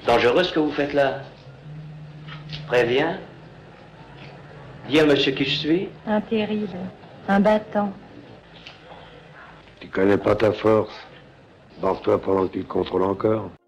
Dangereux ce que vous faites là. Préviens. Dis à monsieur qui je suis. Un terrible, un battant. Tu connais pas ta force. Barre-toi pendant que tu te contrôles encore.